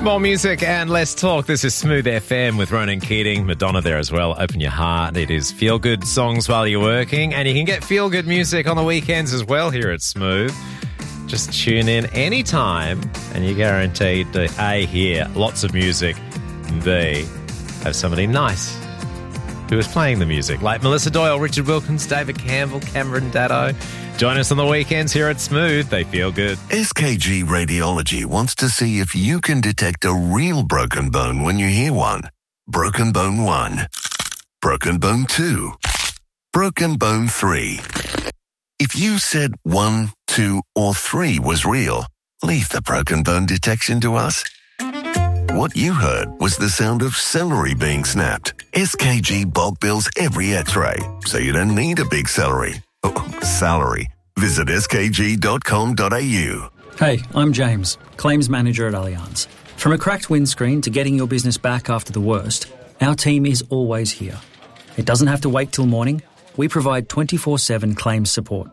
More music and less talk. This is Smooth FM with Ronan Keating. Madonna there as well. Open your heart. It is feel-good songs while you're working. And you can get feel-good music on the weekends as well here at Smooth. Just tune in anytime and you're guaranteed to A, hear lots of music, and B, have somebody nice who is playing the music, like Melissa Doyle, Richard Wilkins, David Campbell, Cameron Daddo. Join us on the weekends here at Smooth. They feel good. SKG Radiology wants to see if you can detect a real broken bone when you hear one. Broken bone 1. Broken bone 2. Broken bone 3. If you said 1, 2, or 3 was real, leave the broken bone detection to us. What you heard was the sound of celery being snapped. SKG bulk bills every x-ray, so you don't need a big salary. Visit skg.com.au. Hey, I'm James, Claims Manager at Allianz. From a cracked windscreen to getting your business back after the worst, our team is always here. It doesn't have to wait till morning. We provide 24/7 claims support.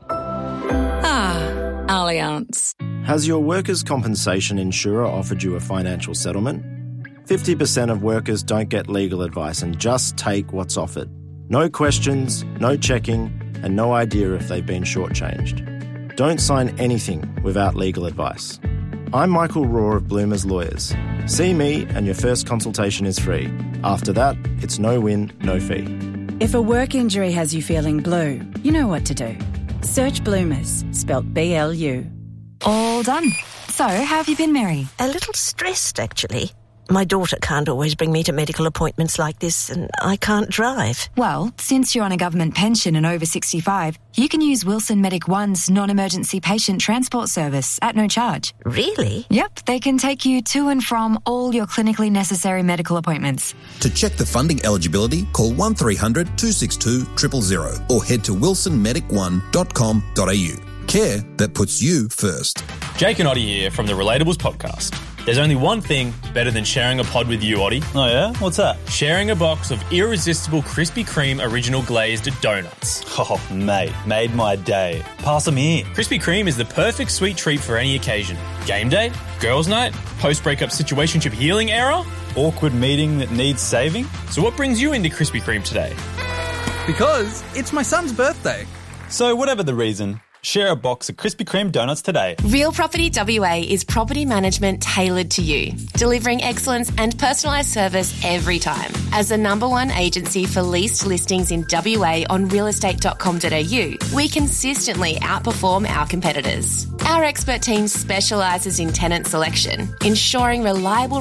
Allianz. Has your workers' compensation insurer offered you a financial settlement? 50% of workers don't get legal advice and just take what's offered. No questions, no checking, and no idea if they've been shortchanged. Don't sign anything without legal advice. I'm Michael Raw of Bloomers Lawyers. See me and your first consultation is free. After that, it's no win, no fee. If a work injury has you feeling blue, you know what to do. Search Bloomers, spelt B-L-U. All done. So, how have you been, Mary? A little stressed, actually. My daughter can't always bring me to medical appointments like this, and I can't drive. Well, since you're on a government pension and over 65, you can use Wilson Medic One's non-emergency patient transport service at no charge. Really? Yep, they can take you to and from all your clinically necessary medical appointments. To check the funding eligibility, call 1300 262 000 or head to wilsonmedic1.com.au. Care that puts you first. Jake and Oddie here from the Relatables podcast. There's only one thing better than sharing a pod with you, Oddie. Oh yeah? What's that? Sharing a box of irresistible Krispy Kreme original glazed donuts. Oh, mate, made my day. Pass them here. Krispy Kreme is the perfect sweet treat for any occasion. Game day, girls' night, post-breakup situationship healing era, awkward meeting that needs saving. So what brings you into Krispy Kreme today? Because it's my son's birthday. So whatever the reason, share a box of Krispy Kreme donuts today. Real Property WA is property management tailored to you, delivering excellence and personalised service every time. As the #1 agency for leased listings in WA on realestate.com.au, we consistently outperform our competitors. Our expert team specialises in tenant selection, ensuring reliable